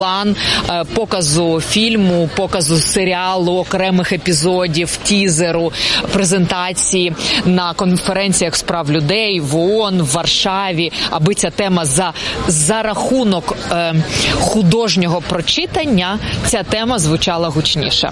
план показу фільму, показу серіалу, окремих епізодів, тізеру, презентації на конференціях з прав людей в ООН, в Варшаві, аби ця тема за рахунок художнього прочитання, ця тема звучала гучніше.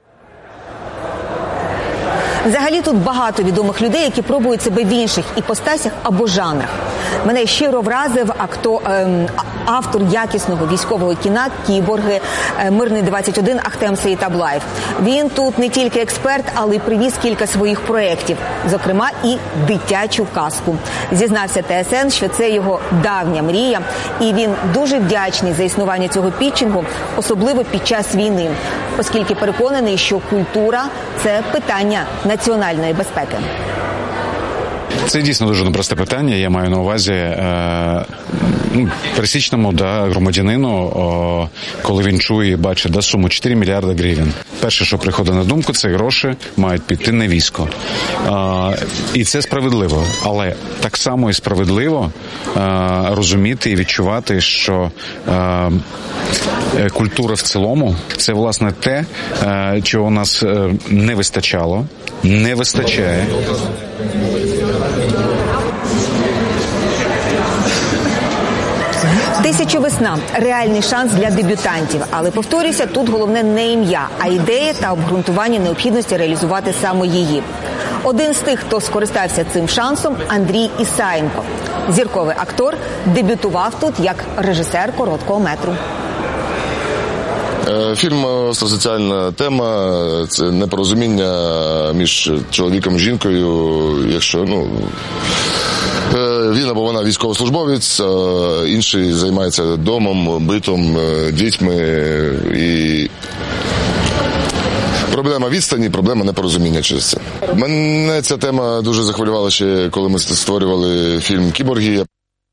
Взагалі тут багато відомих людей, які пробують себе в інших іпостасях або жанрах. Мене щиро вразив автор якісного військового кіна «Кіборги», «Мирний 21» Ахтем Сеїтаблаєв. Він тут не тільки експерт, але й привіз кілька своїх проєктів, зокрема і дитячу казку. Зізнався ТСН, що це його давня мрія, і він дуже вдячний за існування цього пітчингу, особливо під час війни, оскільки переконаний, що культура – це питання національної безпеки. Це дійсно дуже непросте питання. Я маю на увазі пересічному громадянину, коли він чує і бачить суму 4 мільярди гривень. Перше, що приходить на думку, це гроші мають піти на військо. І це справедливо. Але так само і справедливо розуміти і відчувати, що культура в цілому – це, власне, те, чого у нас не вистачало, не вистачає. «Тисяча весна» – реальний шанс для дебютантів. Але, повторюся, тут головне не ім'я, а ідея та обґрунтування необхідності реалізувати саме її. Один з тих, хто скористався цим шансом – Андрій Ісаєнко. Зірковий актор дебютував тут як режисер короткого метру. Фільм «Остросоціальна тема» – це непорозуміння між чоловіком і жінкою, якщо, він або вона військовослужбовець, а інший займається домом, битом, дітьми. І проблема відстані, проблема непорозуміння через це. Мене ця тема дуже захвилювала ще, коли ми створювали фільм «Кіборги».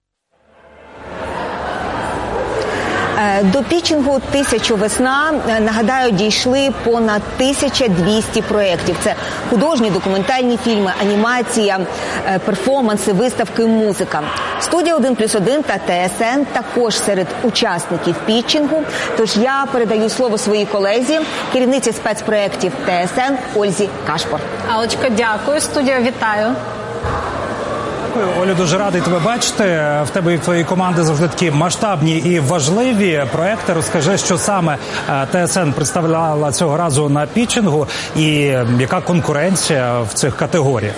До пітчингу «Тисяча весна», нагадаю, дійшли понад 1200 проєктів. Це художні, документальні фільми, анімація, перформанси, виставки, музика. Студія «1+1» та ТСН також серед учасників пітчингу. Тож я передаю слово своїй колезі, керівниці спецпроєктів ТСН Ользі Кашпор. Алочка, дякую. Студія, вітаю. Олю, дуже радий тебе бачити. В тебе і в твоїй команди завжди такі масштабні і важливі проекти. Розкажи, що саме ТСН представляла цього разу на пітчингу і яка конкуренція в цих категоріях?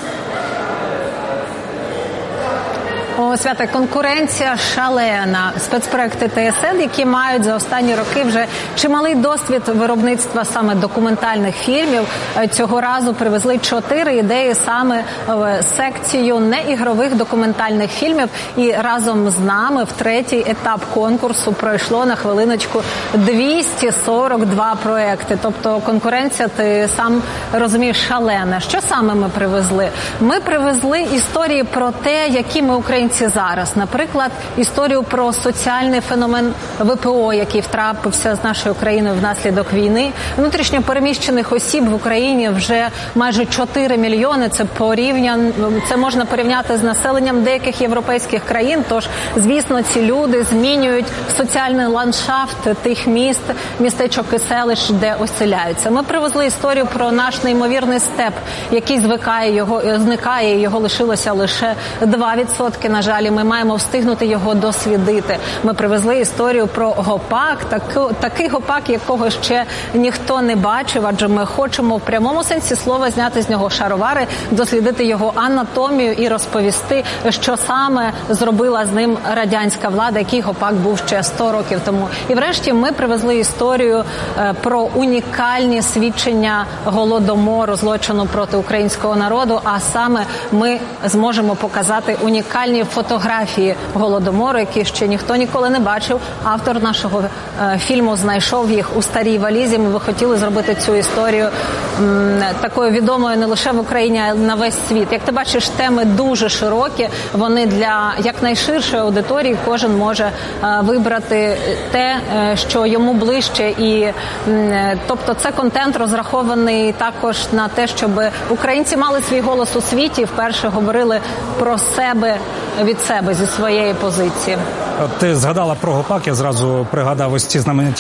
Свята, конкуренція шалена. Спецпроекти ТСН, які мають за останні роки вже чималий досвід виробництва саме документальних фільмів, цього разу привезли 4 ідеї саме в секцію неігрових документальних фільмів. І разом з нами в третій етап конкурсу пройшло, на хвилиночку, 242 проекти. Тобто конкуренція, ти сам розумієш, шалена. Що саме ми привезли? Ми привезли історії про те, які ми українці зараз. Наприклад, історію про соціальний феномен ВПО, який втрапився з нашою країною внаслідок війни. Внутрішньо переміщених осіб в Україні вже майже 4 мільйони. Це можна порівняти з населенням деяких європейських країн. Тож, звісно, ці люди змінюють соціальний ландшафт тих міст, містечок і селищ, де оселяються. Ми привезли історію про наш неймовірний степ, який зникає, його лишилося лише 2%. На жаль, ми маємо встигнути його дослідити. Ми привезли історію про гопак, такий гопак, якого ще ніхто не бачив, адже ми хочемо в прямому сенсі слова зняти з нього шаровари, дослідити його анатомію і розповісти, що саме зробила з ним радянська влада, який гопак був ще 100 років тому. І врешті ми привезли історію про унікальні свідчення Голодомору, злочину проти українського народу, а саме ми зможемо показати унікальні фотографії Голодомору, які ще ніхто ніколи не бачив. Автор нашого фільму знайшов їх у старій валізі. Ми би хотіли зробити цю історію такою відомою не лише в Україні, а й на весь світ. Як ти бачиш, теми дуже широкі, вони для якнайширшої аудиторії, кожен може вибрати те, що йому ближче. І, тобто це контент розрахований також на те, щоб українці мали свій голос у світі, вперше говорили про себе від себе, зі своєї позиції. Ти згадала про гопак, я зразу пригадав ось ці знамениті